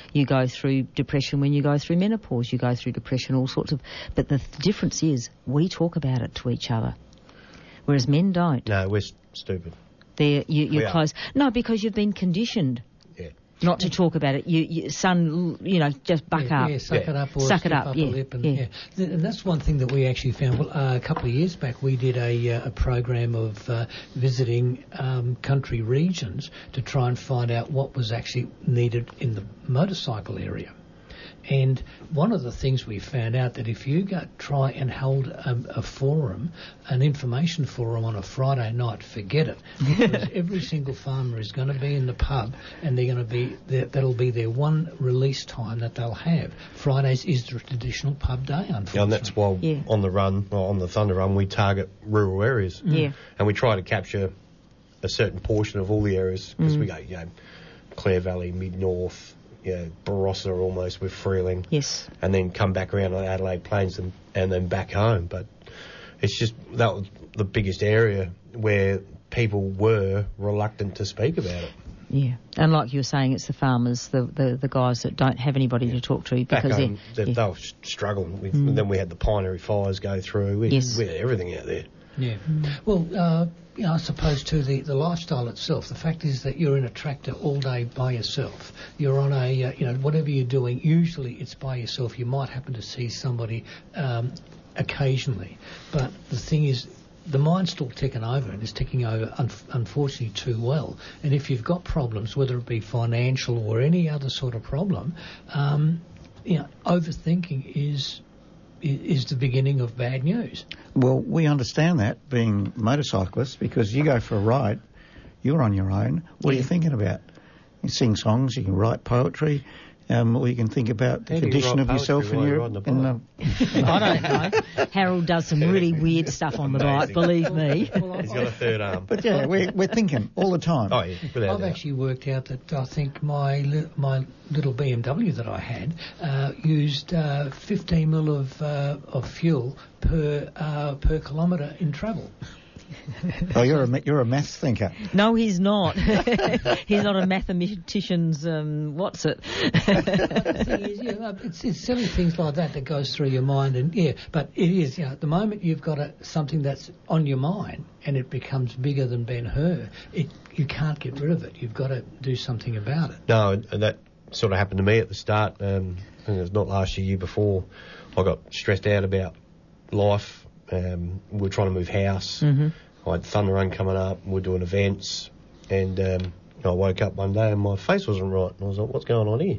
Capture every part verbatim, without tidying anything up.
You go through depression when you go through menopause. You go through depression, all sorts of... But the th- difference is we talk about it to each other, whereas men don't. No, we're st- stupid. They're, you, you're we close. No, because you've been conditioned. Yeah. Not to talk about it. You, you son, you know, just buck yeah, up. Yeah, suck yeah. it up or suck step it up, up yeah, a lip. And, yeah. yeah. Th- and that's one thing that we actually found. Well, uh, a couple of years back, we did a, uh, a program of uh, visiting um, country regions to try and find out what was actually needed in the motorcycle area. And one of the things we found out that if you go try and hold a, a forum, an information forum on a Friday night, forget it. Because every single farmer is going to be in the pub, and they're going to be there, that'll be their one release time that they'll have. Fridays is the traditional pub day, unfortunately. Yeah, and that's why Yeah. on the run, or on the Thunder Run, we target rural areas. Yeah. And we try to capture a certain portion of all the areas, because Mm. we go, you know, Clare Valley, Mid-North, you know, Barossa almost with Freeling. Yes. And then come back around to Adelaide Plains and, and then back home. But it's just, that was the biggest area where people were reluctant to speak about it. Yeah. And like you were saying, it's the farmers, the, the, the guys that don't have anybody yeah. to talk to. Back because home, they're, they, yeah. they were struggling. With, Mm. Then we had the Pinery fires go through. We, Yes. we had everything out there. Yeah. Well, uh, you know, I suppose too the, the lifestyle itself. The fact is that you're in a tractor all day by yourself. You're on a uh, you know whatever you're doing. Usually it's by yourself. You might happen to see somebody um, occasionally, but the thing is, the mind's still ticking over, and it's ticking over un- unfortunately too well. And if you've got problems, whether it be financial or any other sort of problem, um, you know, overthinking is. is the beginning of bad news. Well, we understand that, being motorcyclists, because you go for a ride, you're on your own. What are you thinking about? You sing songs, you can write poetry, um, or you can think about the How do you condition write of yourself poetry and while your... you're on the in the, I don't know. Harold does some really weird stuff on the bike, believe me. He's got a third arm. but yeah, we're, we're thinking all the time. Oh, yeah, without I've doubt. actually worked out that I think my li- my little B M W that I had uh, used uh, fifteen mil of uh, of fuel per uh, per kilometre in travel. Oh, you're a ma- you're a maths thinker. No, he's not. He's not a mathematician's, um, what's it? The thing is, you know, it's, it's silly things like that that goes through your mind, and yeah, but it is, you know, at the moment you've got a, something that's on your mind and it becomes bigger than Ben-Hur, it you can't get rid of it. You've got to do something about it. No, and that sort of happened to me at the start. Um, I think it was not last year, year before. I got stressed out about life. Um, we were trying to move house. Mm-hmm. I had Thunder Run coming up. We were doing events. And um, I woke up one day and my face wasn't right. And I was like, what's going on here?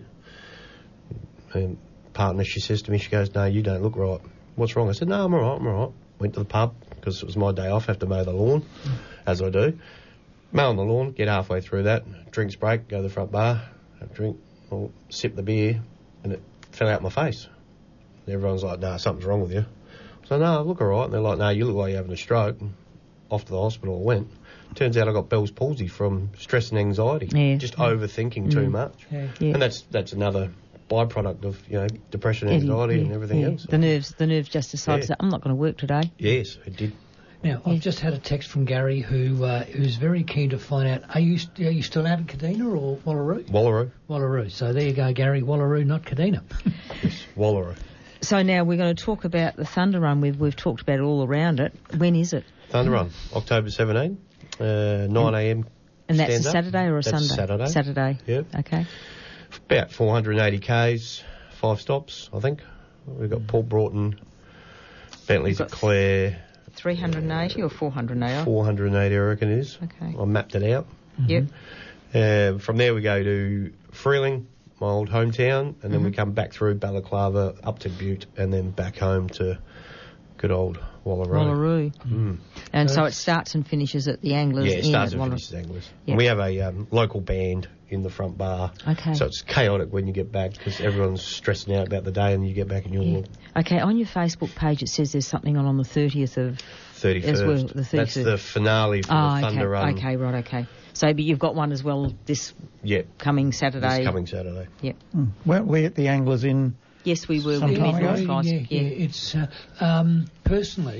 And partner, she says to me, she goes, no, you don't look right. What's wrong? I said, no, I'm all right, I'm all right. Went to the pub because it was my day off. I have to mow the lawn, mm. as I do. Mow on the lawn, get halfway through that. Drinks break, go to the front bar, have a drink, I'll sip the beer, and it fell out my face. And everyone's like, no, something's wrong with you. So, no, I look all right. And they're like, no, you look like you're having a stroke. And off to the hospital I went. Turns out I got Bell's palsy from stress and anxiety, yeah. just yeah. overthinking mm. too much. Yeah. Yeah. And that's that's another byproduct of, you know, depression, anxiety yeah. and everything yeah. else. The nerves, the nerves just decided, yeah. I'm not going to work today. Yes, it did. Now, I've just had a text from Gary who uh, who's very keen to find out, are you st- are you still out in Kadina or Wallaroo? Wallaroo. Wallaroo. So there you go, Gary, Wallaroo, not Kadina. Yes, Wallaroo. So now we're going to talk about the Thunder Run. We've, we've talked about it all around it. When is it? Thunder Run, October seventeenth, uh, nine a.m. And that's a stand-up. Saturday or a that's Sunday? Saturday. Saturday. Yeah. Okay. About four hundred eighty kays, five stops, I think. We've got Port Broughton, Bentley's at Clare. three hundred eighty or four hundred eighty? four hundred eighty, I reckon it is. Okay. I mapped it out. Mm-hmm. Yep. Uh, from there we go to Freeling, my old hometown, and then mm-hmm. we come back through Balaclava up to Butte, and then back home to good old Wallaroo. Wallaroo. Mm. And so, so it starts and finishes at the Anglers. Yeah, it starts and Wallaroo. finishes Anglers. Yep. And we have a um, local band in the front bar. Okay. So it's chaotic when you get back because everyone's stressing out about the day and you get back and you're... Yeah. Okay, on your Facebook page it says there's something on on the thirtieth of... thirty-first. As well, the thirty-first. That's the finale for oh, the Thunder okay. Run. Okay, right, okay. So but you've got one as well this yep. coming Saturday. This coming Saturday. Yep. Mm. Weren't we at the Anglers in... Yes, we were. Some with time ago? North Forest. Yeah, yeah, yeah. It's, uh, um, personally,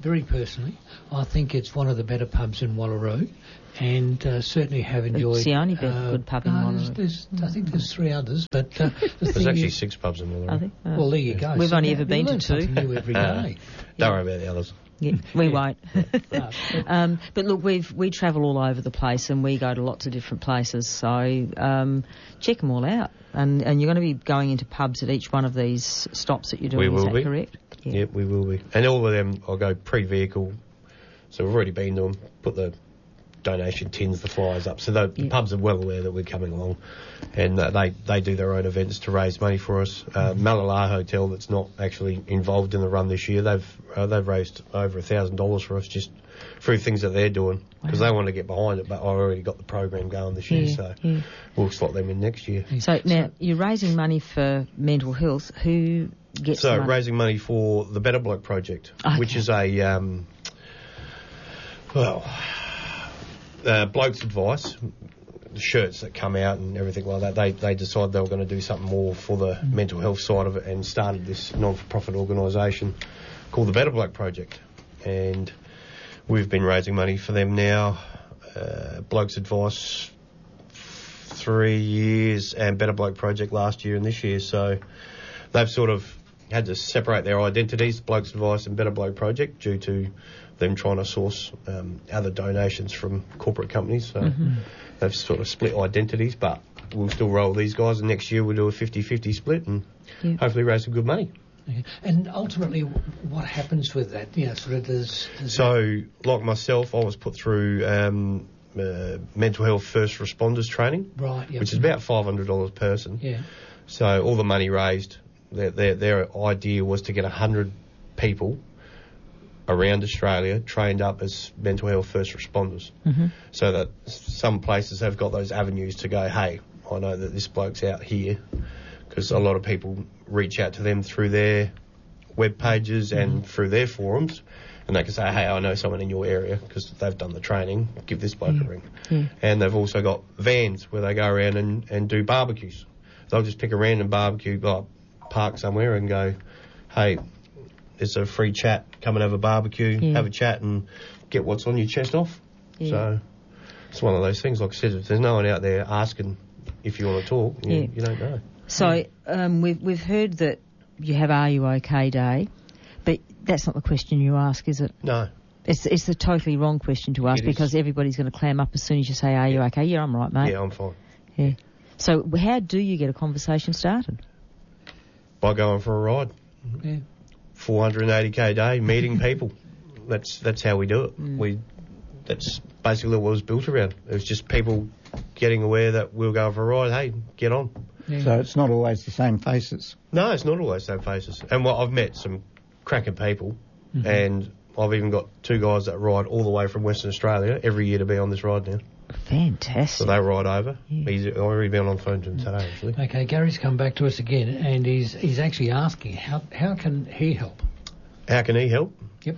very personally, I think it's one of the better pubs in Wallaroo, and uh, certainly have enjoyed... It's the only be- uh, good pub in no, Wallaroo. there's, there's, I think there's three others, but uh, the There's thing actually is, six pubs in Wallaroo. I think. Uh, well, there you go. We've So only now ever you been to learn two. something new every Uh, day. Don't worry about the others. Yeah, we Yeah. won't. Right. um, but look, we've we travel all over the place, and we go to lots of different places. So um, check them all out, and and you're going to be going into pubs at each one of these stops that you're doing. We Is will that be. correct? Yeah. Yep, we will be. And all of them, I'll go pre-vehicle. So we've already been to them, put the donation tins, the flyers up. So the, the Yeah. pubs are well aware that we're coming along. And uh, they, they do their own events to raise money for us. Uh, Malala Hotel, that's not actually involved in the run this year, they've uh, they've raised over a thousand dollars for us just through things that they're doing. Because Wow. they want to get behind it, but I've already got the program going this year, Yeah, so yeah. we'll slot them in next year. So now you're raising money for mental health. Who gets So the money? raising money for the Better Bloke Project, Okay. which is a um, well, uh, bloke's advice. The shirts that come out and everything like that. They they decided they were going to do something more for the Mm. mental health side of it, and started this non-for-profit organisation called the Better Bloke Project, and we've been raising money for them now. Uh, bloke's advice three years and Better Bloke Project last year and this year. So they've sort of had to separate their identities, Bloke's Advice and Better Bloke Project, due to them trying to source um, other donations from corporate companies. So Mm-hmm. they've sort of split identities, but we'll still roll these guys, and next year we'll do a fifty-fifty split and Yeah. hopefully raise some good money. Okay. And ultimately, what happens with that? You know, sort of does... does So, like myself, I was put through um, uh, mental health first responders training, Right, yep. which is about five hundred dollars a person. Yeah. So all the money raised, their, their, their idea was to get one hundred people around Australia trained up as mental health first responders. Mm-hmm. So that some places have got those avenues to go, hey, I know that this bloke's out here, because a lot of people reach out to them through their web pages and Mm-hmm. through their forums, and they can say, hey, I know someone in your area because they've done the training, give this bloke Yeah. a ring. Yeah. And they've also got vans where they go around and, and do barbecues. They'll just pick a random barbecue, like park somewhere and go, hey, it's a free chat, come and have a barbecue, Yeah. have a chat and get what's on your chest off. Yeah. So it's one of those things, like I said, if there's no one out there asking if you want to talk, you, Yeah. you don't know. So um, we've we've heard that you have Are You OK Day, but that's not the question you ask, is it? No. It's it's the totally wrong question to ask, It is. because everybody's going to clam up as soon as you say, "Are you okay?" Yeah, I'm right, mate. Yeah, I'm fine. Yeah. So how do you get a conversation started? By going for a ride. Yeah. four hundred eighty k a day, meeting people. That's that's how we do it. Mm. We That's basically what it was built around. It was just people getting aware that we'll go for a ride. Hey, get on. Yeah. So it's not always the same faces. No, it's not always same faces. And well, I've met some cracking people, Mm-hmm. and I've even got two guys that ride all the way from Western Australia every year to be on this ride now. So Fantastic. they ride over. Yeah. He's I've already been on the phone to him today, actually. Okay, Gary's come back to us again, and he's he's actually asking how how can he help? How can he help? Yep.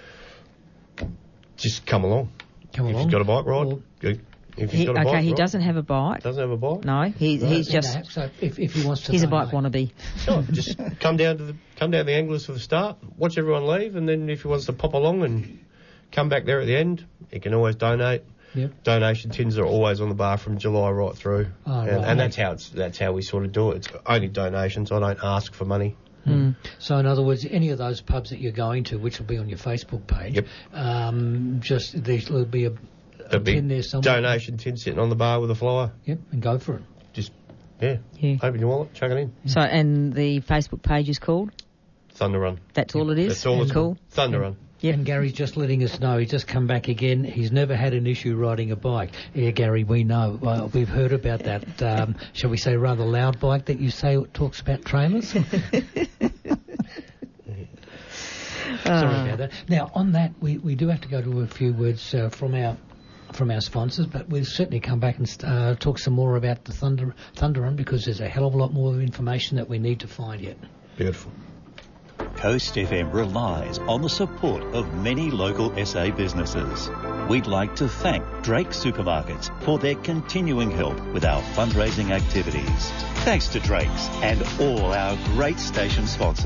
Just come along. Come If along. he's got a bike ride, Or- good. If he's He, got a okay, bike he ride, doesn't have a bike. doesn't have a bike. No, he, No. he's Yeah, just no, so if, if he wants to, he's a know, bike mate. wannabe. Sure, just come down to the come down the Anglers for the start, watch everyone leave, and then if he wants to pop along and come back there at the end, he can always donate. Yep. Donation tins are always on the bar from July right through, Oh, and, right. and that's how it's that's how we sort of do it. It's only donations. I don't ask for money. Mm. So in other words, any of those pubs that you're going to, which will be on your Facebook page, Yep. um, just there'll be a, a The big tin there somewhere. donation tin sitting on the bar with a flyer. Yep, and go for it. Just yeah, Yeah. open your wallet, chuck it in. So, and the Facebook page is called? Thunder Run. That's all it is? That's all it's Cool. Thunder Run. Yep. And Gary's just letting us know, he's just come back again, he's never had an issue riding a bike. Yeah, Gary, we know. Well, we've heard about that, um, shall we say, rather loud bike that you say talks about trailers. Sorry about that. Now, on that, we, we do have to go to a few words uh, from our from our sponsors, but we'll certainly come back and uh, talk some more about the Thunder, Thunder Run, because there's a hell of a lot more information that we need to find yet. Beautiful. Coast F M relies on the support of many local S A businesses. We'd like to thank Drake Supermarkets for their continuing help with our fundraising activities. Thanks to Drake's and all our great station sponsors.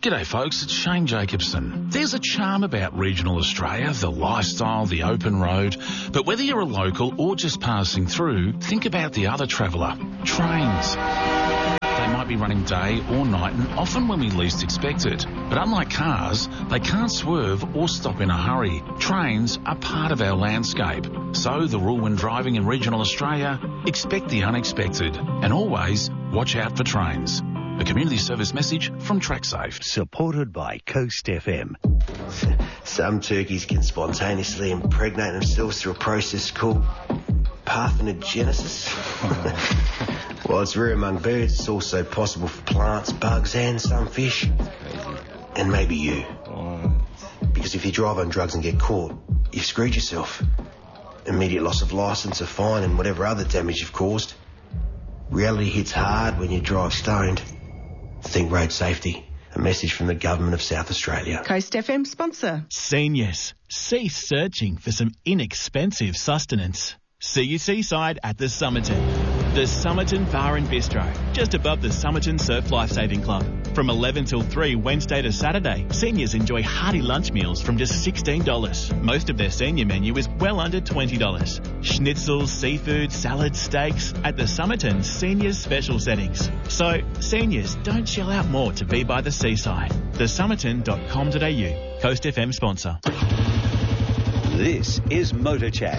G'day folks, it's Shane Jacobson. There's a charm about regional Australia, the lifestyle, the open road. But whether you're a local or just passing through, think about the other traveller. Trains. They might be running day or night and often when we least expect it. But unlike cars, they can't swerve or stop in a hurry. Trains are part of our landscape. So the rule when driving in regional Australia, expect the unexpected and always watch out for trains. A community service message from TrackSafe. Supported by Coast F M. Some turkeys can spontaneously impregnate themselves through a process called parthenogenesis. While it's rare among birds, it's also possible for plants, bugs and some fish. And maybe you. Because if you drive on drugs and get caught, you've screwed yourself. Immediate loss of licence, a fine and whatever other damage you've caused. Reality hits hard when you drive stoned. Think road safety. A message from the Government of South Australia. Coast F M sponsor. Seniors, cease searching for some inexpensive sustenance. See you seaside at the Somerton. The Somerton Bar and Bistro, just above the Somerton Surf Lifesaving Club. From eleven till three Wednesday to Saturday, seniors enjoy hearty lunch meals from just sixteen dollars. Most of their senior menu is well under twenty dollars. Schnitzels, seafood, salads, steaks at the Somerton Seniors Special Settings. So, seniors, don't shell out more to be by the seaside. the somerton dot com dot a u. Coast F M sponsor. This is Motor Chat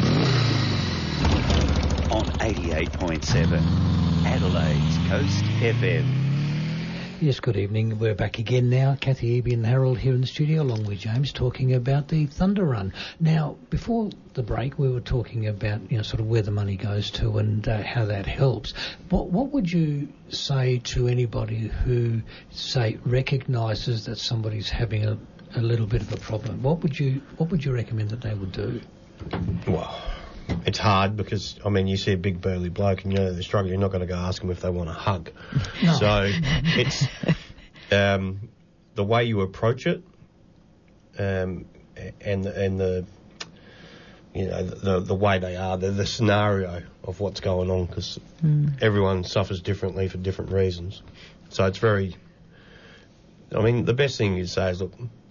on eighty-eight point seven Adelaide's Coast F M. Yes, good evening. We're back again now. Kathy, Eby and Harold here in the studio along with James talking about the Thunder Run. Now, before the break, we were talking about, you know, sort of where the money goes to and uh, how that helps. What, what would you say to anybody who, say, recognises that somebody's having a, a little bit of a problem? What would you What would you recommend that they would do? Well, it's hard because, I mean, you see a big burly bloke and you know they're struggling, you're not going to go ask them if they want a hug. No. So it's um, the way you approach it um, and, and the, you know, the, the way they are, the, the scenario of what's going on, because mm. everyone suffers differently for different reasons. So it's very, I mean, the best thing you say is, look,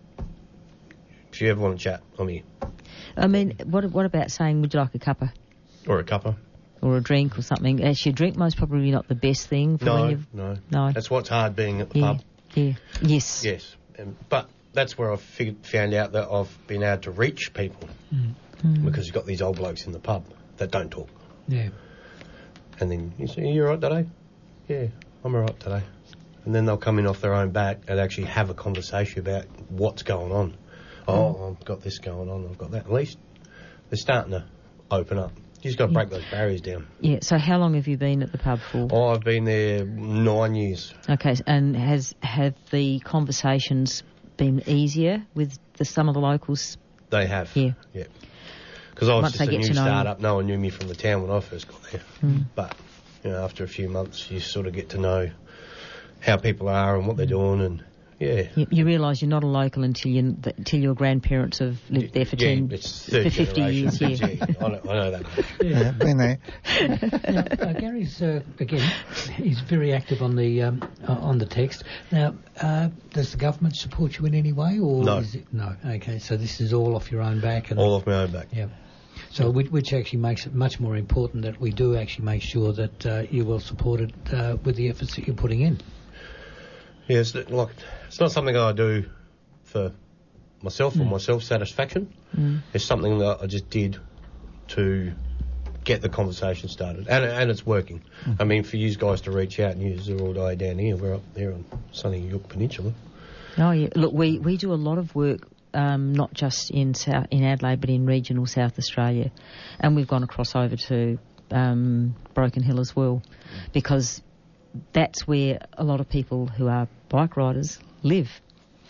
if you ever want to chat, I'm here. I mean, what what about saying, would you like a cuppa? Or a cuppa. Or a drink or something. Actually, a drink most probably not the best thing. For no, when you've, no, no. That's what's hard being at the yeah, pub. Yeah, yes. Yes, um, but that's where I've figured, found out that I've been able to reach people Mm. Mm. because you've got these old blokes in the pub that don't talk. Yeah. And then you say, you all right today? Yeah, I'm all right today. And then they'll come in off their own back and actually have a conversation about what's going on. Oh, I've got this going on, I've got that. At least they're starting to open up. You just got to break those barriers down. Yeah, so how long have you been at the pub for? Oh, I've been there nine years. Okay, and has have the conversations been easier with the, some of the locals? They have. Yeah. Yeah. Because I was Once just a they new get to know start-up. No one knew me from the town when I first got there. Mm. But, you know, after a few months, you sort of get to know how people are and what they're doing and... Yeah. You, you realise you're not a local until you until your grandparents have lived there for yeah, ten, it's for fifty years. Yeah, yeah I, know, I know that. Yeah, been there. Now, uh, Gary's uh, again. He's very active on the um, uh, on the text. Now, uh, does the government support you in any way, or No. is it no? Okay, so this is all off your own back, and All off my own back. yeah. So which, which actually makes it much more important that we do actually make sure that uh, you will support it uh, with the efforts that you're putting in. Yeah, it's, like, it's not something I do for myself or Mm. my self-satisfaction. Mm. It's something that I just did to get the conversation started. And, and it's working. Mm. I mean, for you guys to reach out and use the all day down here, we're up there on sunny York Peninsula. Oh yeah. Look, we, we do a lot of work, um, not just in South in Adelaide, but in regional South Australia, and we've gone across over to um, Broken Hill as well, because that's where a lot of people who are bike riders live.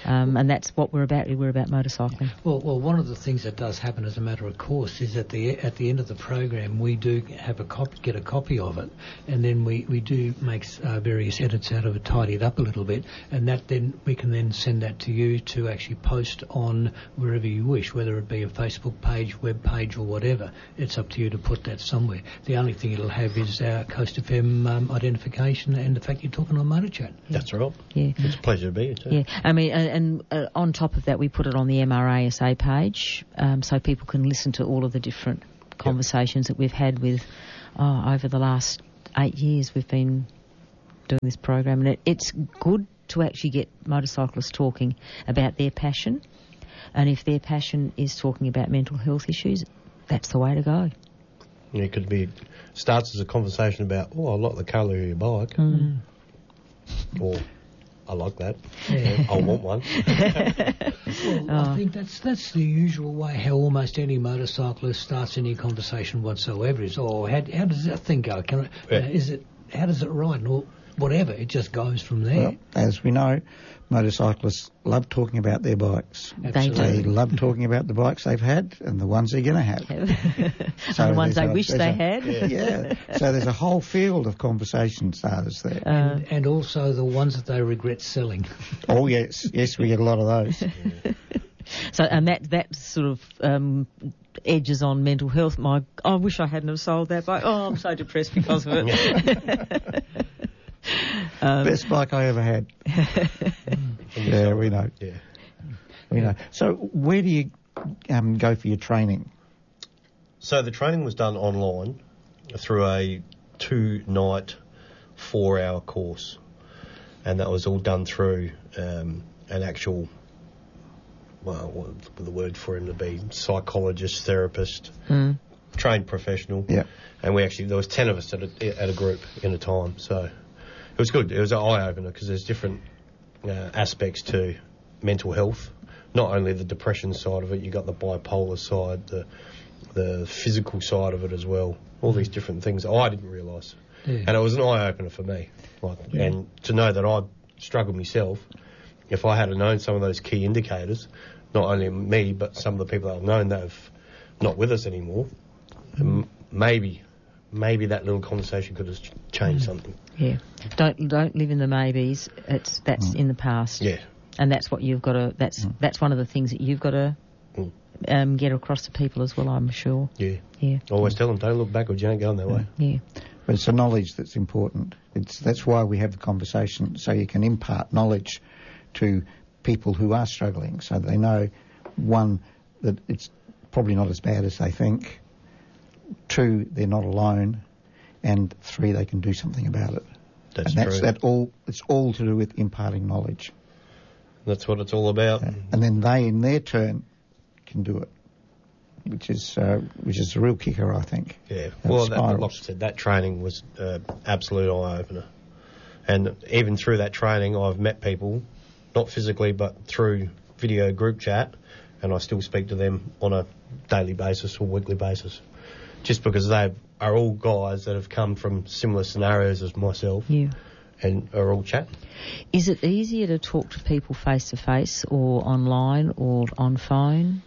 Um, and that's what we're about. We're about motorcycling. Well, well, one of the things that does happen as a matter of course is at the at the end of the program we do have a copy, get a copy of it, and then we, we do make uh, various edits out of it, tidy it up a little bit, and that then we can then send that to you to actually post on wherever you wish, whether it be a Facebook page, web page, or whatever. It's up to you to put that somewhere. The only thing it'll have is our Coast F M um, identification and the fact you're talking on Motor Chat. That's right. Yeah, it's a pleasure to be here too. Yeah, I mean, and, and uh, on top of that, we put it on the M R A S A page, um, so people can listen to all of the different conversations yep. that we've had with oh, over the last eight years. We've been doing this program, and it, it's good to actually get motorcyclists talking about their passion, and if their passion is talking about mental health issues, that's the way to go. Yeah, it could be starts as a conversation about, oh, I like the colour of your bike, mm. or I like that. Yeah. I want one. Well, oh. I think that's that's the usual way how almost any motorcyclist starts any conversation whatsoever. Is, oh, how, how does that thing go? Can I, yeah. uh, is it how does it ride? Or whatever. It just goes from there. Well, as we know, motorcyclists love talking about their bikes. They do. They love talking about the bikes they've had and the ones they're going to have. So and the ones they a, wish they a, had. Yeah. yeah. So there's a whole field of conversation starters there. Uh, and, and also the ones that they regret selling. Oh, yes. Yes, we get a lot of those. Yeah. So, and that, that sort of um, edges on mental health. My, I wish I hadn't have sold that bike. Oh, I'm so depressed because of it. Um, Best bike I ever had. Yeah, we know. Yeah, we know. So, where do you um, go for your training? So the training was done online through a two-night, four-hour course, and that was all done through um, an actual, well, what would the word for him to be? Psychologist, therapist, mm. trained professional. Yeah. And we actually there was ten of us at a, at a group in a time, so. It was good. It was an eye-opener because there's different uh, aspects to mental health. Not only the depression side of it, you got the bipolar side, the the physical side of it as well. All these different things I didn't realise, yeah. and it was an eye-opener for me. Like, yeah. And to know that I struggled myself, if I had known some of those key indicators, not only me but some of the people that I've known that have not with us anymore, mm. um, maybe. Maybe that little conversation could have changed mm. something. Yeah, don't don't live in the maybes. It's that's mm. in the past. Yeah, and that's what you've got to. That's mm. that's one of the things that you've got to mm. um, get across to people as well. I'm sure. Yeah, yeah. Always mm. tell them, don't look backwards. You ain't going that yeah. way. Yeah, but it's the knowledge that's important. It's that's why we have the conversation, so you can impart knowledge to people who are struggling, so they know, one, that it's probably not as bad as they think. Two, they're not alone, and three, they can do something about it. That's and that's true. That all. It's all to do with imparting knowledge. That's what it's all about. Uh, and then they, in their turn, can do it, which is uh, which is a real kicker, I think. Yeah. Well, that, like I said, that training was uh, absolute eye opener, and even through that training, I've met people, not physically, but through video group chat, and I still speak to them on a daily basis or weekly basis. Just because they are all guys that have come from similar scenarios as myself, yeah. and are all chatting. Is it easier to talk to people face to face, or online, or on phone?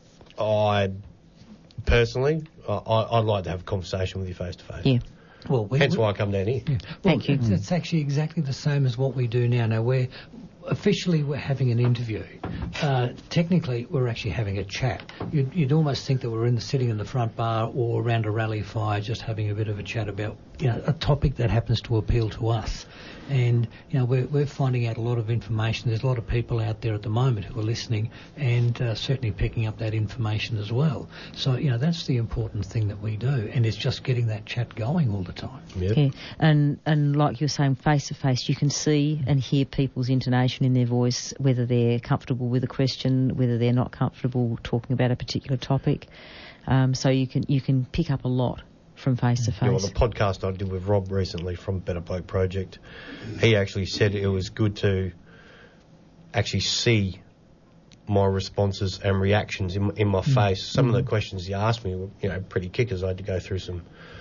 I personally, I, I'd like to have a conversation with you face to face. Yeah. Well, we, hence we, why I come down here. Yeah. Well, Thank you. It's, it's actually exactly the same as what we do now. Now we're officially we're having an interview. Uh, technically, we're actually having a chat. You'd, you'd almost think that we're in the, sitting in the front bar or around a rally fire, just having a bit of a chat about, you know, a topic that happens to appeal to us. And, you know, we're, we're finding out a lot of information. There's a lot of people out there at the moment who are listening and uh, certainly picking up that information as well. So, you know, that's the important thing that we do, and it's just getting that chat going all the time. Yep. Yeah, and and like you're saying, face to face, you can see and hear people's intonation in their voice, whether they're comfortable with a question, whether they're not comfortable talking about a particular topic. Um, so you can you can pick up a lot from face to face. Yeah, well, the podcast I did with Rob recently from Better Bloke Project, he actually said it was good to actually see my responses and reactions in, in my mm. face. Some mm-hmm. of the questions he asked me were, you know, pretty kickers. I had to go through some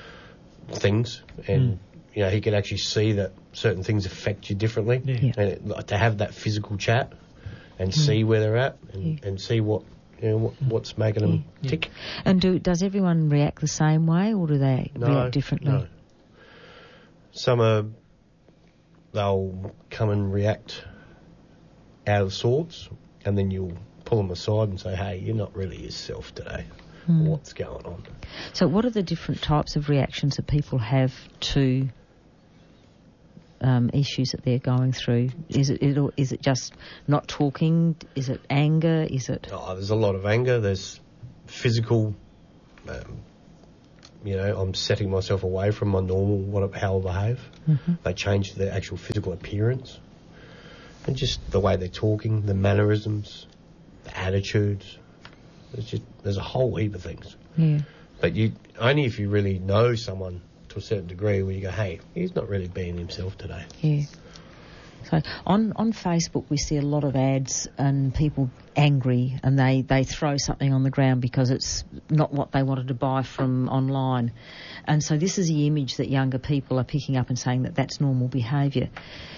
things, and mm. you know, he could actually see that certain things affect you differently. Yeah. And it, like, to have that physical chat, and mm. see where they're at and, yeah. and see what you know what, what's making yeah. them yeah. tick. And do does everyone react the same way, or do they no, react differently? No. Some are they'll come and react out of sorts, and then you'll pull them aside and say, "Hey, you're not really yourself today. Mm. What's going on?" So, what are the different types of reactions that people have to um, issues that they're going through? Is it, it is it just not talking? Is it anger? Is it? Oh, there's a lot of anger. There's physical. Um, you know, I'm setting myself away from my normal what how I behave. Mm-hmm. They change their actual physical appearance, and just the way they're talking, the mannerisms, the attitudes. There's just there's a whole heap of things. Yeah. But you only if you really know someone to a certain degree where you go, hey, he's not really being himself today. Yeah. So on, on Facebook we see a lot of ads and people angry and they, they throw something on the ground because it's not what they wanted to buy from online. And so this is the image that younger people are picking up and saying that that's normal behaviour.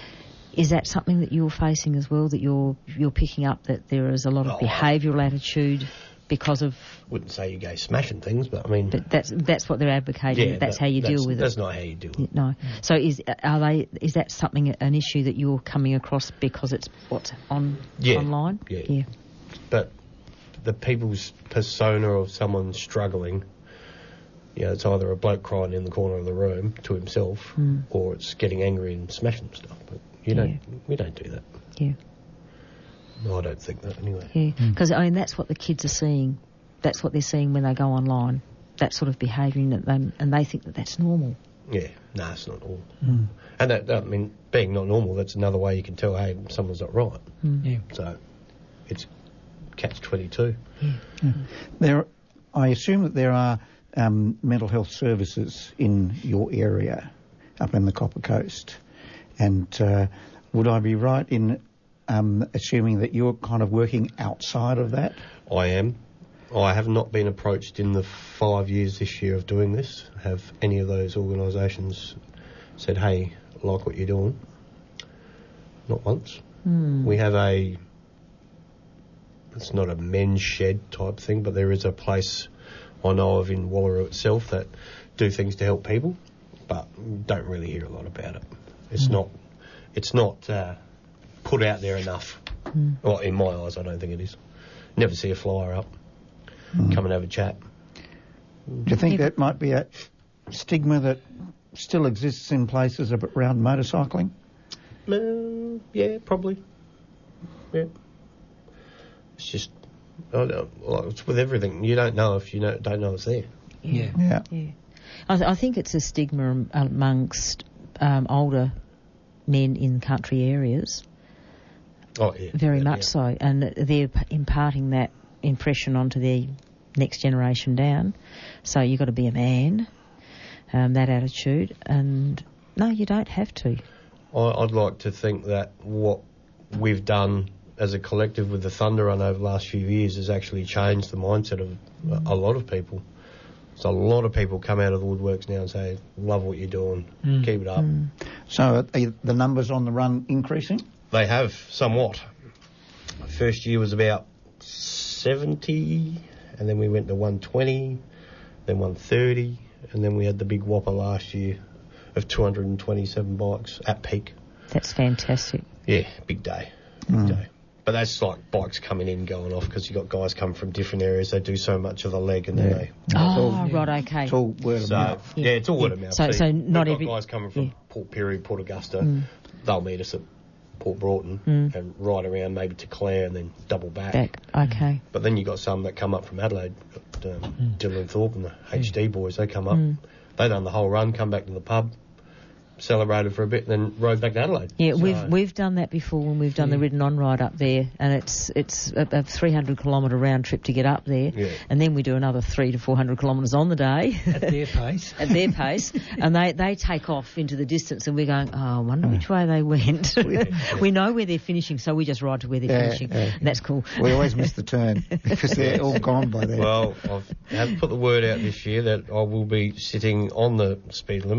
Is that something that you're facing as well, that you're you're picking up that there is a lot of oh, behavioural attitude because of... Wouldn't say you go smashing things, but I mean... But that's that's what they're advocating, yeah, that's that, how you that's, deal with that's it. That's not how you deal with it. No. So is are they? Is that something, an issue that you're coming across because it's what's on yeah, online? Yeah. yeah. But the people's persona of someone struggling, you know, it's either a bloke crying in the corner of the room to himself mm. or it's getting angry and smashing stuff. But you yeah. don't, we don't do that. Yeah. No, I don't think that anyway. Yeah, because mm. I mean that's what the kids are seeing. That's what they're seeing when they go online. That sort of behaviour, that they, and they think that that's normal. Yeah, no, nah, it's not normal. Mm. And that, I mean, being not normal, that's another way you can tell, hey, someone's not right. Mm. Yeah. So it's catch twenty-two. Yeah. Yeah. There, I assume that there are um, mental health services in your area, up in the Copper Coast, and uh, would I be right in um, assuming that you're kind of working outside of that? I am. I have not been approached in the five years this year of doing this. Have any of those organisations said, hey, I like what you're doing? Not once. Mm. We have a, it's not a men's shed type thing, but there is a place I know of in Wallaroo itself that do things to help people, but don't really hear a lot about it. It's mm. not, it's not uh, put out there enough. Mm. Well, in my eyes, I don't think it is. Never see a flyer up. Mm. Come and have a chat. Do you think that might be a stigma that still exists in places around motorcycling? Uh, yeah, probably. Yeah. It's just, I don't, well, it's with everything. You don't know if you know, don't know it's there. Yeah. Yeah. yeah. I, th- I think it's a stigma amongst um, older men in country areas. Oh, yeah. Very yeah, much yeah. so. And they're imparting that impression onto the next generation down. So you've got to be a man, um, that attitude. And no, you don't have to. I, I'd like to think that what we've done as a collective with the Thunder Run over the last few years has actually changed the mindset of mm. a, a lot of people. So a lot of people come out of the woodworks now and say, love what you're doing, mm. keep it up. Mm. So are the numbers on the run increasing? They have, somewhat. My first year was about seventy, and then we went to one twenty, then one thirty, and then we had the big whopper last year of two hundred twenty-seven bikes at peak. That's fantastic. Yeah, big day. Big mm. day. But that's like bikes coming in, going off, because you've got guys coming from different areas. They do so much of the leg, and then yeah. they... Oh, all, right, okay. It's all word of so, mouth. Yeah. yeah, it's all word of mouth. So, so not we've every... got guys coming from yeah. Port Pirie, Port Augusta. Mm. They'll meet us at Port Broughton mm. and ride around maybe to Clare and then double back. Back, okay. But then you've got some that come up from Adelaide, got, um, mm. Dylan Thorpe and the H D boys, they come up. Mm. They done the whole run, come back to the pub, celebrated for a bit, and then rode back to Adelaide. Yeah, so, we've we've done that before when we've done yeah. the ridden on ride up there, and it's it's a, a three hundred kilometre round trip to get up there, yeah. and then we do another three to four hundred kilometres on the day at their pace. At their pace, and they, they take off into the distance, and we're going, oh, I wonder which way they went. yeah. We know where they're finishing, so we just ride to where they're yeah, finishing. Yeah. That's cool. We always miss the turn because they're all gone by then. Well, I've have put the word out this year that I will be sitting on the speed limit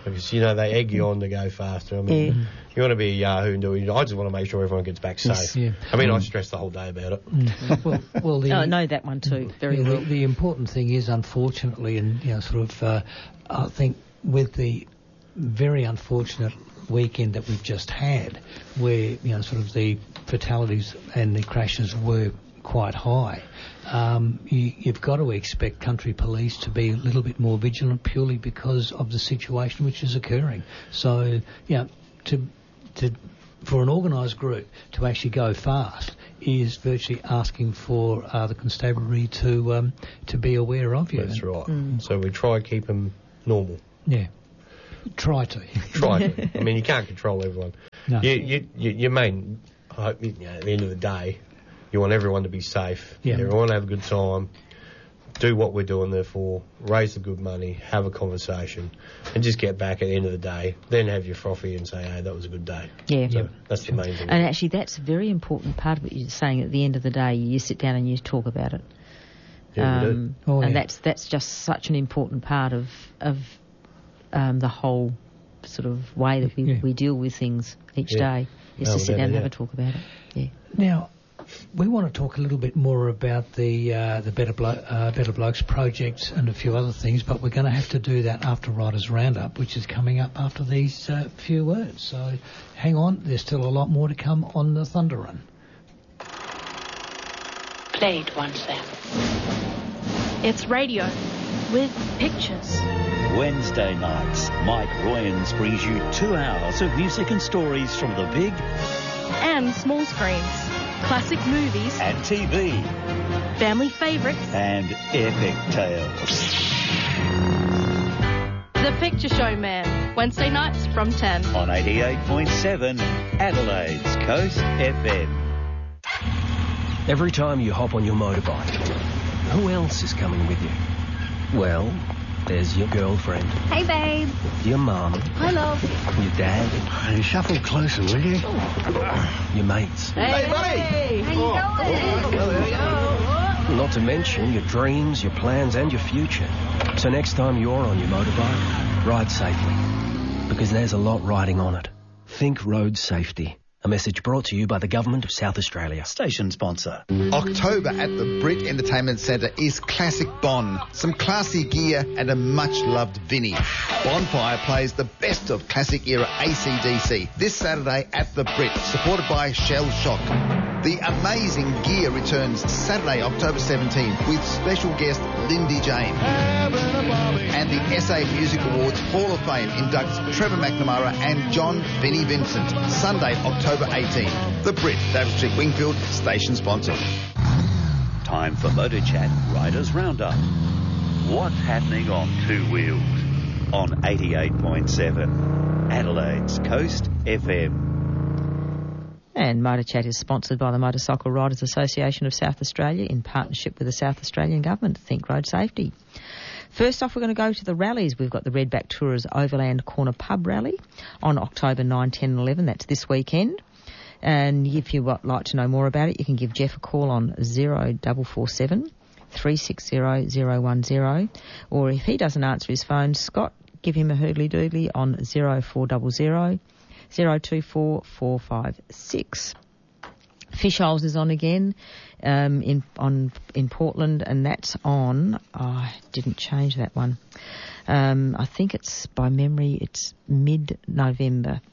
Because, you know, they egg you on to go faster. I mean, Yeah. you want to be a Yahoo and do it. I just want to make sure everyone gets back safe. Yeah. I mean, I stress the whole day about it. Mm. well, well, the, Oh, I know that one too, very yeah, well. the, the important thing is, unfortunately, and you know, sort of, uh, I think with the very unfortunate weekend that we've just had, where you know, sort of the fatalities and the crashes were quite high, um, you, you've got to expect country police to be a little bit more vigilant purely because of the situation which is occurring. So, you know, to to for an organised group to actually go fast is virtually asking for uh, the constabulary to um, to be aware of you. That's right. Mm. So we try to keep them normal. Yeah. Try to. Try to. I mean, you can't control everyone. No. You, you, you, your main hope, you know, at the end of the day, you want everyone to be safe. Yeah. Everyone to have a good time. Do what we're doing there for. Raise the good money. Have a conversation. And just get back at the end of the day. Then have your frothy and say, hey, that was a good day. Yeah. So Yeah. that's the main thing. And actually, that's a very important part of what you're saying. At the end of the day, you sit down and you talk about it. Yeah, we do. Um, Oh, and yeah. that's that's just such an important part of of um, the whole sort of way that we, Yeah. we deal with things each Yeah. day. Is No, to sit without down and a have a doubt. talk about it. Yeah. Now, we want to talk a little bit more about the uh, the Better, Blo- uh, Better Blokes project and a few other things, but we're going to have to do that after Riders Roundup, which is coming up after these uh, few words. So hang on, there's still a lot more to come on the Thunder Run. Played once then. It's radio with pictures. Wednesday nights, Mike Royans brings you two hours of music and stories from the big And small screens. Classic movies. and T V Family favourites. and epic tales. The Picture Show Man. Wednesday nights from ten. On eighty-eight point seven Adelaide's Coast F M. Every time you hop on your motorbike, who else is coming with you? Well, there's your girlfriend, Hey, babe. your mum, Hi, love. your dad, Hey, shuffle closer, will you? your mates. Hey, buddy! How you going? Not to mention your dreams, your plans and your future. So next time you're on your motorbike, ride safely. Because there's a lot riding on it. Think road safety. A message brought to you by the Government of South Australia. Station sponsor. October at the Brit Entertainment Centre is Classic Bon. Some classy gear and a much-loved Vinnie. Bonfire plays the best of classic era A C D C this Saturday at the Brit, supported by Shell Shock. The amazing gear returns Saturday, October seventeenth, with special guest Lindy James. And the S A Music Awards Hall of Fame inducts Trevor McNamara and John Vinnie Vincent. Sunday, October eighteenth. The Brit, David Street, Wingfield, station sponsor. Time for Motor Chat Riders Roundup. What's happening on two wheels? On eighty-eight point seven Adelaide's Coast F M. And Motor Chat is sponsored by the Motorcycle Riders Association of South Australia in partnership with the South Australian Government. Think road safety. First off, we're going to go to the rallies. We've got the Redback Tourers Overland Corner Pub Rally on October ninth, ten and eleven. That's this weekend. And if you'd like to know more about it, you can give Jeff a call on zero four four seven, three six zero, zero one zero. Or if he doesn't answer his phone, Scott, give him a hurdly doodly on zero four zero zero, zero two four, four five six. Fish Holes is on again um, in on in Portland, and that's on. Oh, I didn't change that one. Um, I think it's by memory. It's mid-November.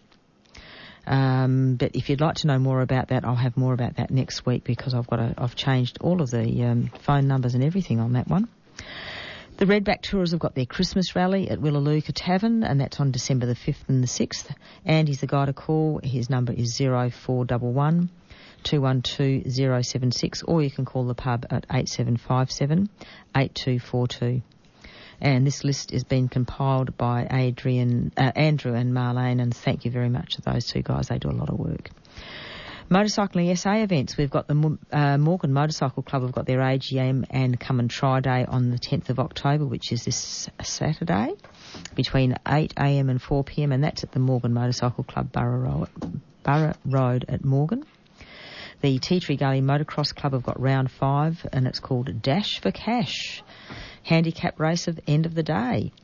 Um, but if you'd like to know more about that, I'll have more about that next week because I've got a, I've changed all of the um, phone numbers and everything on that one. The Redback Tourers have got their Christmas rally at Willalooka Tavern, and that's on December the fifth and the sixth. Andy's the guy to call. His number is zero four one one, two one two, zero seven six, or you can call the pub at eight seven five seven, eight two four two. And this list is being compiled by Adrian, uh, Andrew and Marlene, and thank you very much to those two guys. They do a lot of work. Motorcycling S A events. We've got the uh, Morgan Motorcycle Club have got their A G M and Come and Try Day on the tenth of October, which is this Saturday, between eight a m and four p m, and that's at the Morgan Motorcycle Club, Burra Road, Burra Road at Morgan. The Tea Tree Gully Motocross Club have got round five, and it's called Dash for Cash. Handicap race at the end of the day.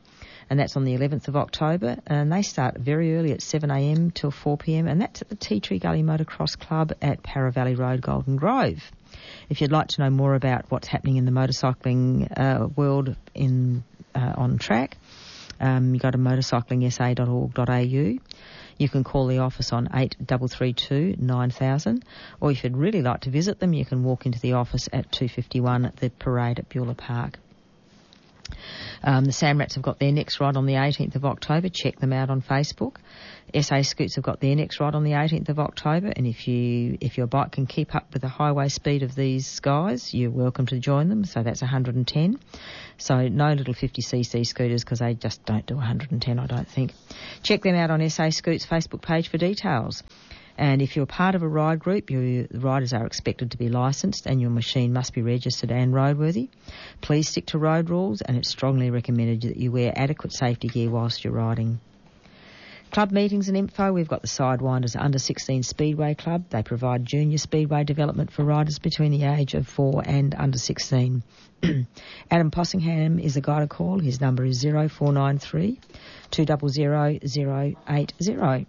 and that's on the eleventh of October, and they start very early at seven a m till four p m, and that's at the Tea Tree Gully Motocross Club at Parra Valley Road, Golden Grove. If you'd like to know more about what's happening in the motorcycling uh, world in uh, on track, um, you go to motorcycling s a dot org dot a u. You can call the office on eight three three two nine thousand, or if you'd really like to visit them, you can walk into the office at two fifty-one at the Parade at Beulah Park. Um, the Samrats have got their next ride on the eighteenth of October. Check them out on Facebook. S A Scoots have got their next ride on the eighteenth of October, and if you if your bike can keep up with the highway speed of these guys, you're welcome to join them. So that's one hundred ten. So no little fifty c c scooters, because they just don't do one hundred ten, I don't think. Check them out on S A Scoots' Facebook page for details. And if you're part of a ride group, you, the riders are expected to be licensed and your machine must be registered and roadworthy. Please stick to road rules, and it's strongly recommended that you wear adequate safety gear whilst you're riding. Club meetings and info, we've got the Sidewinders Under sixteen Speedway Club. They provide junior speedway development for riders between the age of four and under sixteen. Adam Possingham is the guy to call. His number is zero four nine three two zero zero zero eight zero.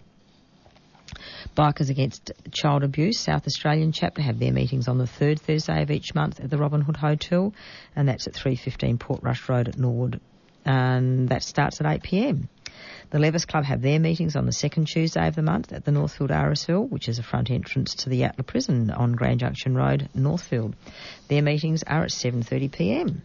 Bikers Against Child Abuse South Australian chapter have their meetings on the third Thursday of each month at the Robin Hood Hotel, and that's at three fifteen Portrush Road at Norwood, and that starts at eight p m. The Levis Club have their meetings on the second Tuesday of the month at the Northfield R S L, which is a front entrance to the Yatala Prison on Grand Junction Road, Northfield. Their meetings are at seven thirty p m.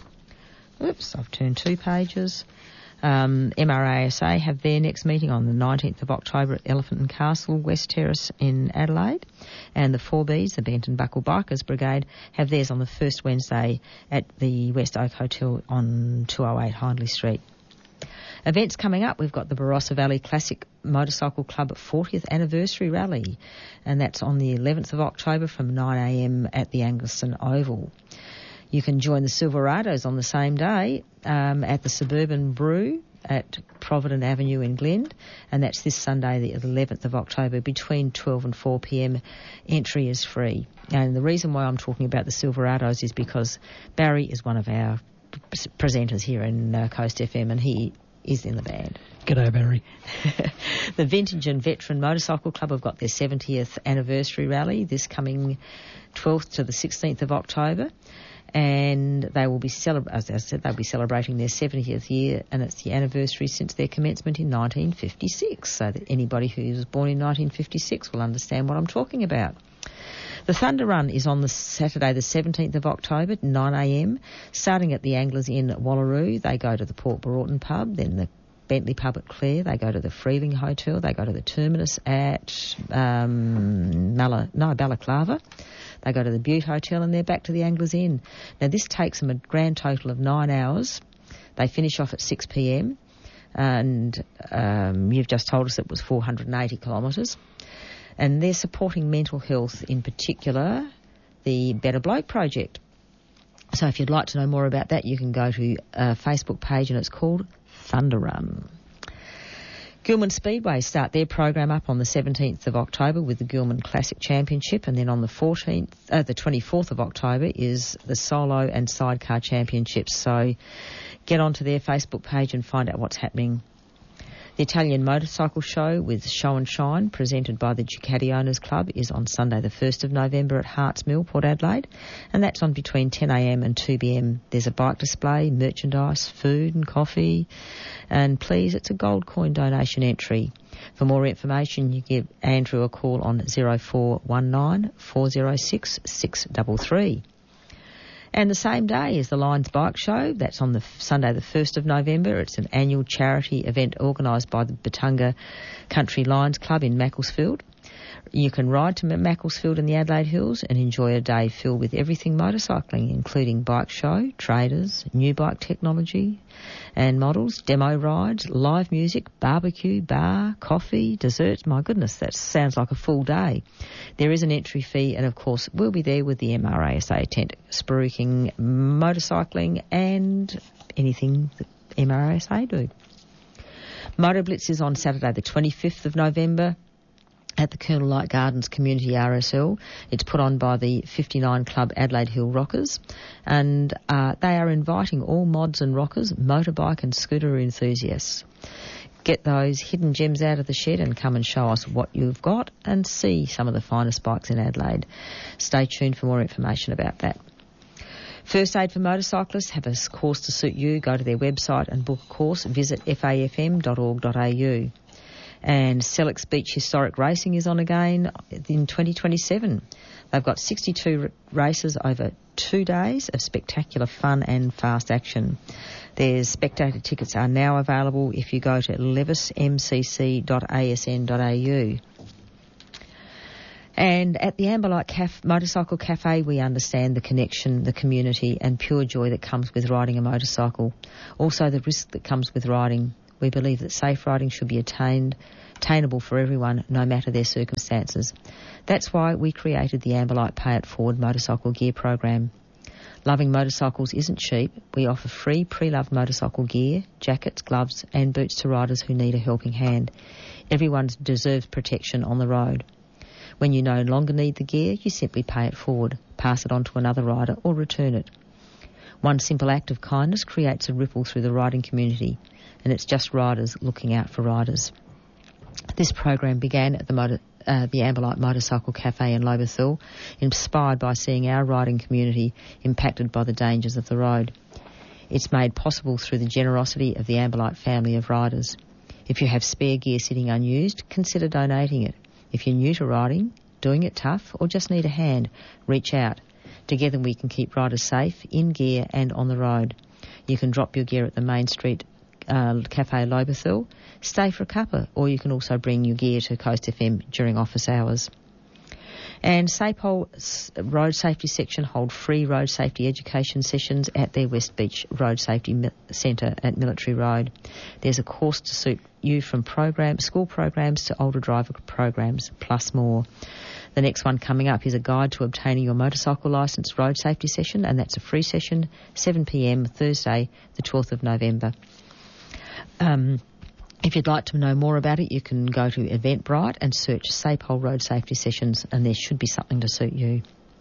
Oops, I've turned two pages. Um, M R A S A have their next meeting on the nineteenth of October at Elephant and Castle, West Terrace in Adelaide. And the four Bs, the Benton Buckle Bikers Brigade, have theirs on the first Wednesday at the West Oak Hotel on two oh eight Hindley Street. Events coming up, we've got the Barossa Valley Classic Motorcycle Club fortieth Anniversary Rally, and that's on the eleventh of October from nine a m at the Angleson Oval. You can join the Silverados on the same day um, at the Suburban Brew at Provident Avenue in Glend, and that's this Sunday, the eleventh of October, between twelve and four p m. Entry is free. And the reason why I'm talking about the Silverados is because Barry is one of our presenters here in uh, Coast F M, and he is in the band. G'day, Barry. The Vintage and Veteran Motorcycle Club have got their seventieth Anniversary Rally this coming twelfth to the sixteenth of October. And they will be, celebra- as I said, they'll be celebrating their seventieth year, and it's the anniversary since their commencement in nineteen fifty-six. So that anybody who was born in nineteen fifty-six will understand what I'm talking about. The Thunder Run is on the Saturday, the seventeenth of October, nine a m, starting at the Anglers Inn at Wallaroo. They go to the Port Broughton pub, then the Bentley pub at Clare. They go to the Freeling Hotel. They go to the Terminus at um, Mala, no, Balaclava. They go to the Butte Hotel, and they're back to the Anglers Inn. Now, this takes them a grand total of nine hours. They finish off at six p m, and um, you've just told us it was four hundred eighty kilometres. And they're supporting mental health, in particular, the Better Bloke Project. So if you'd like to know more about that, you can go to a Facebook page, and it's called Thunder Run. Gilman Speedway start their program up on the seventeenth of October with the Gilman Classic Championship, and then on the fourteenth, uh, the twenty-fourth of October is the Solo and Sidecar Championships. So get onto their Facebook page and find out what's happening. The Italian Motorcycle Show with Show and Shine, presented by the Ducati Owners Club, is on Sunday the first of November at Harts Mill, Port Adelaide, and that's on between ten a m and two p m. There's a bike display, merchandise, food and coffee, and please, it's a gold coin donation entry. For more information, you give Andrew a call on zero four one nine four zero six six three three. And the same day is the Lions Bike Show. That's on the Sunday the first of November. It's an annual charity event organised by the Batunga Country Lions Club in Macclesfield. You can ride to Macclesfield in the Adelaide Hills and enjoy a day filled with everything motorcycling, including bike show, traders, new bike technology and models, demo rides, live music, barbecue, bar, coffee, desserts. My goodness, that sounds like a full day. There is an entry fee, and of course we'll be there with the M R A S A tent, spruiking, motorcycling and anything that M R A S A do. Motor Blitz is on Saturday the twenty-fifth of November at the Colonel Light Gardens Community R S L. It's put on by the fifty-nine Club Adelaide Hill Rockers, and uh, they are inviting all mods and rockers, motorbike and scooter enthusiasts. Get those hidden gems out of the shed and come and show us what you've got and see some of the finest bikes in Adelaide. Stay tuned for more information about that. First Aid for Motorcyclists have a course to suit you. Go to their website and book a course. Visit f a f m dot org dot a u. And Sellex Beach Historic Racing is on again in twenty twenty-seven. They've got sixty-two r- races over two days of spectacular fun and fast action. Their spectator tickets are now available if you go to levis m c c dot a s n dot a u. And at the Amberlight Caf- Motorcycle Cafe, we understand the connection, the community and pure joy that comes with riding a motorcycle. Also the risk that comes with riding. We believe that safe riding should be attained, attainable for everyone, no matter their circumstances. That's why we created the Amberlight Pay It Forward motorcycle gear program. Loving motorcycles isn't cheap. We offer free pre-loved motorcycle gear, jackets, gloves and boots to riders who need a helping hand. Everyone deserves protection on the road. When you no longer need the gear, you simply pay it forward, pass it on to another rider or return it. One simple act of kindness creates a ripple through the riding community, and it's just riders looking out for riders. This program began at the, motor, uh, the Amberlight Motorcycle Cafe in Lobethal, inspired by seeing our riding community impacted by the dangers of the road. It's made possible through the generosity of the Amberlight family of riders. If you have spare gear sitting unused, consider donating it. If you're new to riding, doing it tough, or just need a hand, reach out. Together we can keep riders safe, in gear and on the road. You can drop your gear at the Main Street uh, Cafe Lobethal, stay for a cuppa, or you can also bring your gear to Coast F M during office hours. And SAPOL Road Safety Section hold free road safety education sessions at their West Beach Road Safety Centre at Military Road. There's a course to suit you from program, school programs to older driver programs, plus more. The next one coming up is a guide to obtaining your motorcycle licence road safety session, and that's a free session, seven p m Thursday, the twelfth of November. Um, if you'd like to know more about it, you can go to Eventbrite and search SAPOL Road Safety Sessions, and there should be something to suit you.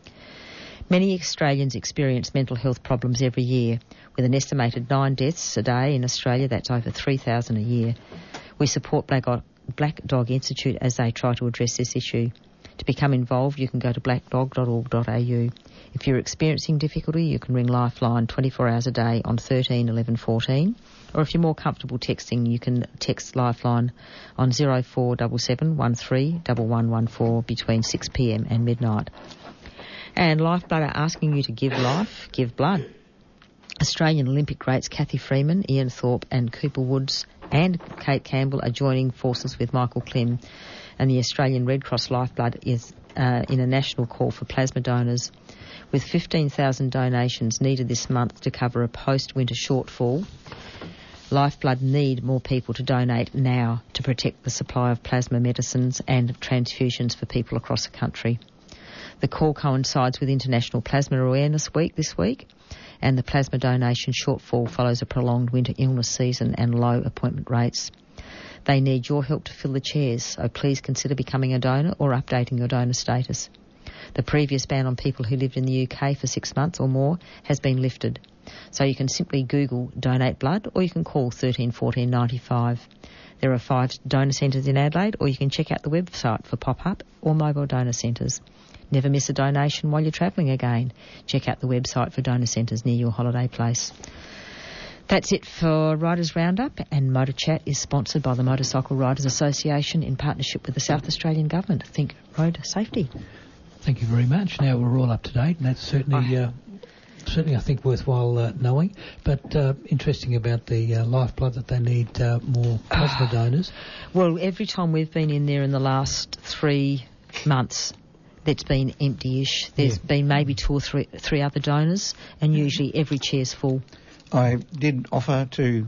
Many Australians experience mental health problems every year, with an estimated nine deaths a day in Australia. That's over three thousand a year. We support Black Dog Institute as they try to address this issue. To become involved, you can go to black dog dot org dot a u. If you're experiencing difficulty, you can ring Lifeline twenty-four hours a day on thirteen eleven fourteen. Or if you're more comfortable texting, you can text Lifeline on zero four seven seven one three one one one four between six p m and midnight. And Lifeblood are asking you to give life, give blood. Australian Olympic greats Cathy Freeman, Ian Thorpe and Cooper Woods and Kate Campbell are joining forces with Michael Klim, and the Australian Red Cross Lifeblood is uh, in a national call for plasma donors. With fifteen thousand donations needed this month to cover a post-winter shortfall, Lifeblood need more people to donate now to protect the supply of plasma medicines and transfusions for people across the country. The call coincides with International Plasma Awareness Week this week, and the plasma donation shortfall follows a prolonged winter illness season and low appointment rates. They need your help to fill the chairs, so please consider becoming a donor or updating your donor status. The previous ban on people who lived in the U K for six months or more has been lifted, so you can simply Google Donate Blood or you can call thirteen fourteen ninety-five. There are five donor centres in Adelaide, or you can check out the website for pop-up or mobile donor centres. Never miss a donation while you're travelling again. Check out the website for donor centres near your holiday place. That's it for Riders Roundup, and Motor Chat is sponsored by the Motorcycle Riders Association in partnership with the South Australian Government. Think road safety. Thank you very much. Now we're all up to date, and that's certainly, uh, certainly I think, worthwhile uh, knowing. But uh, interesting about the uh, lifeblood, that they need uh, more plasma donors. Well, every time we've been in there in the last three months, that's been empty-ish. There's yeah. been maybe two or three, three other donors, and usually every chair's full. I did offer to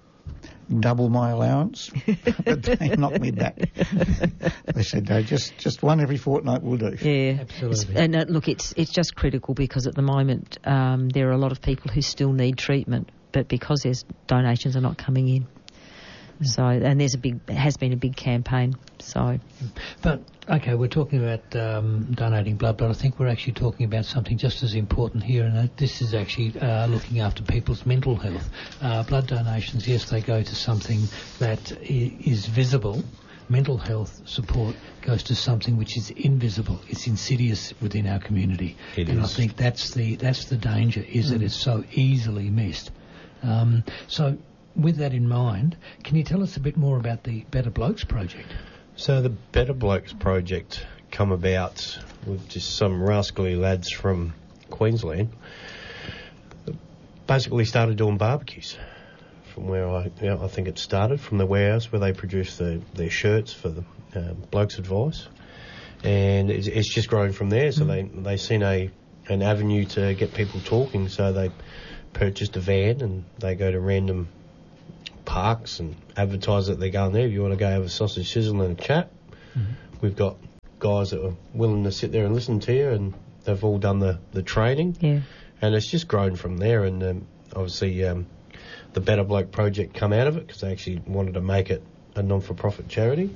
double my allowance, but they knocked me back. They said, no, just just one every fortnight will do. Yeah, absolutely. And uh, look, it's it's just critical because at the moment um, there are a lot of people who still need treatment, but because there's donations are not coming in. So, and there's a big, has been a big campaign. So, but okay, we're talking about um, donating blood, but I think we're actually talking about something just as important here, and that this is actually uh, looking after people's mental health. Uh, blood donations, yes, they go to something that I- is visible. Mental health support goes to something which is invisible. It's insidious within our community, It and is. I think that's the that's the danger, is Mm. that it's so easily missed. Um, so, with that in mind, can you tell us a bit more about the Better Blokes project? So the Better Blokes project come about with just some rascally lads from Queensland. Basically started doing barbecues. From where I, you know, I think it started, from the warehouse where they produce the, their shirts for the um, Blokes Advice, and it's, it's just grown from there. So they they seen a an avenue to get people talking. So they purchased a van and they go to random parks and advertise that they're going there. If you want to go have a sausage sizzle and a chat, Mm-hmm. we've got guys that are willing to sit there and listen to you, and they've all done the, the training. yeah. And it's just grown from there, and um, obviously um, the Better Bloke project come out of it because they actually wanted to make it a non-for-profit charity.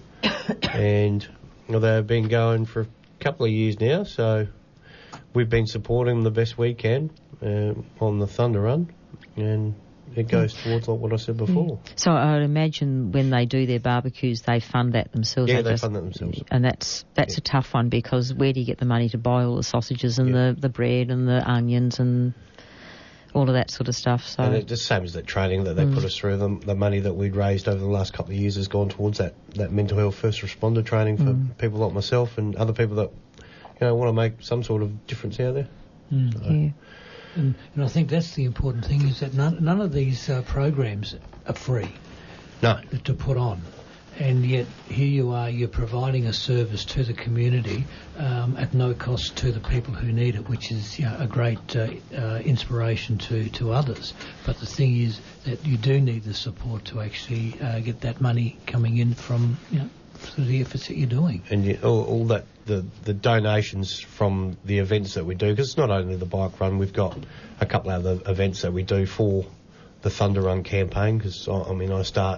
And well, they've been going for a couple of years now, so we've been supporting them the best we can um, on the Thunder Run, and it goes towards like what I said before. So I would imagine when they do their barbecues, they fund that themselves. Yeah, they just- fund that themselves. And that's that's Yeah. a tough one, because where do you get the money to buy all the sausages and Yeah. the, the bread and the onions and all of that sort of stuff? So And it's the same as that training that they Mm. put us through. The, the money that we'd raised over the last couple of years has gone towards that, that mental health first responder training for Mm. people like myself and other people that you know want to make some sort of difference out there. Mm. So, yeah. And, and I think that's the important thing, is that none, none of these uh, programs are free No. to put on. And yet here you are, you're providing a service to the community um, at no cost to the people who need it, which is, you know, a great uh, uh, inspiration to, to others. But the thing is that you do need the support to actually uh, get that money coming in from, you know, through the efforts that you're doing. And you, all, all that, the, the donations from the events that we do, because it's not only the bike run, we've got a couple of other events that we do for the Thunder Run campaign, because, I, I mean, I start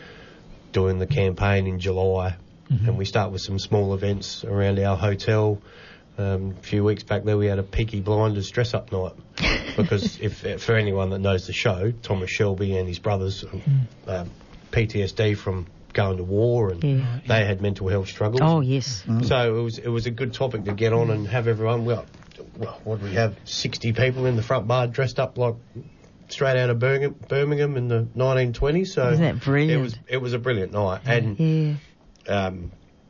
doing the campaign in July, Mm-hmm. and we start with some small events around our hotel. Um, a few weeks back there, we had a Peaky Blinders dress-up night, because if for anyone that knows the show, Thomas Shelby and his brothers, um, P T S D from going to war, and Yeah. they had mental health struggles. Oh, yes. So it was it was a good topic to get on and have everyone. Well, what did we have? Sixty people in the front bar dressed up like straight out of Birmingham, Birmingham in the nineteen twenties. So Isn't that brilliant? It was it was a brilliant night, and Yeah. um,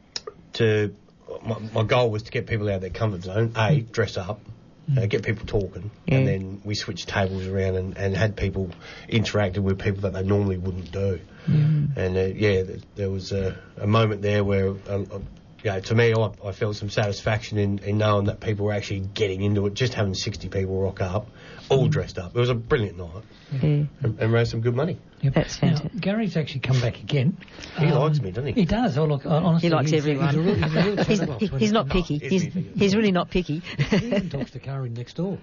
to my, my goal was to get people out of their comfort zone. A, dress up. Uh, get people talking, Yeah. and then we switched tables around and, and had people interacting with people that they normally wouldn't do. Mm. And uh, yeah, th- there was a, a moment there where, uh, uh, you know, to me, I, I felt some satisfaction in, in knowing that people were actually getting into it, just having sixty people rock up, all dressed up. It was a brilliant night, Yeah. and, and raised some good money. Yep. That's Now, fantastic. Gary's actually come back again. He Um, likes me, doesn't he? He does. Oh, look, honestly, He likes he's, everyone. He's, a real, he's, a real He's, chatterbox he- when he's he- not picky. is He's he? he's really not picky. He even talks to Karen next door.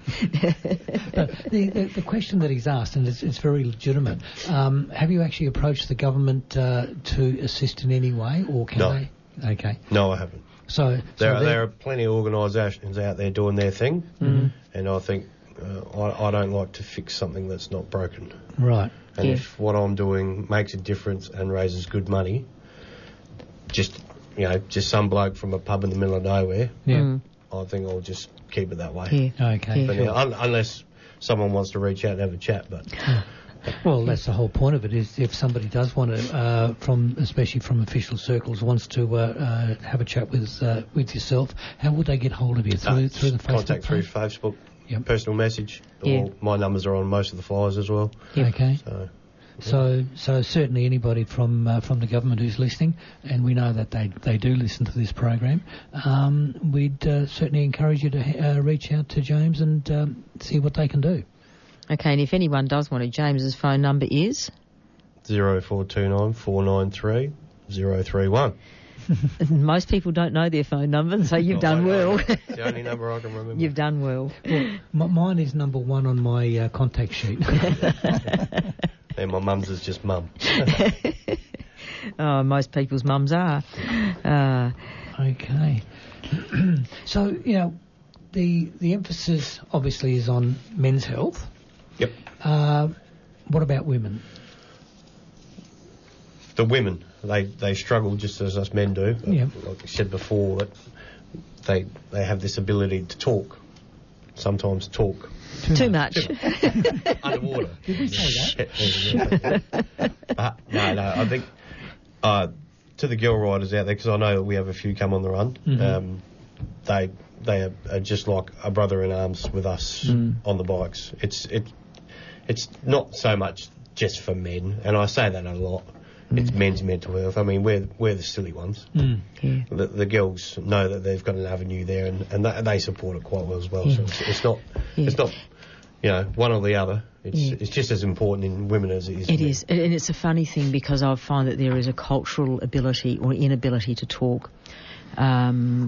But the, the, the question that he's asked, and it's, it's very legitimate, um, have you actually approached the government uh, to assist in any way, or can No. they? Okay. No, I haven't. So, There, so are, they're- there are plenty of organisations out there doing their thing, Mm-hmm. and I think uh, I, I don't like to fix something that's not broken. Right. And Yeah. if what I'm doing makes a difference and raises good money, just you know, just some bloke from a pub in the middle of nowhere, Yeah. Mm. I think I'll just keep it that way. Yeah. Okay. But sure. yeah, un- unless someone wants to reach out and have a chat, but Well, that's the whole point of it. Is if somebody does want to, uh, from especially from official circles, wants to uh, uh, have a chat with uh, with yourself, how would they get hold of you through uh, through the Facebook contact through page? Facebook, Yep. personal message, Yeah. or my numbers are on most of the flyers as well. Okay. So So, so certainly anybody from uh, from the government who's listening, and we know that they they do listen to this program, um, we'd uh, certainly encourage you to uh, reach out to James and um, see what they can do. Okay, and if anyone does want to, James's phone number is? zero four two nine four nine three zero three one. Most people don't know their phone number, so you've done well. It's the only number I can remember. You've done well. M- mine is number one on my uh, contact sheet. And my mum's is just mum. oh, most people's mums are. Uh, okay. So, you know, the the emphasis obviously is on men's health. Yep. Uh, what about women? The women, they, they struggle just as us men do. Yeah. Like I said before, that they they have this ability to talk. Sometimes talk. Too, Too much. much. Underwater. Did we say that? uh, no, no, I think uh, to the girl riders out there, because I know that we have a few come on the run, mm-hmm. um, they they are, are just like a brother in arms with us mm. on the bikes. It's it, it's not so much just for men, and I say that a lot. Mm. It's men's mental health. I mean, we're we're the silly ones. Mm. Yeah. The, the girls know that they've got an avenue there, and, and they, they support it quite well as well. Yeah. So it's, it's not yeah. it's not you know one or the other. It's yeah. it's just as important in women as it is. It is, and it's a funny thing because I find that there is a cultural ability or inability to talk. Um,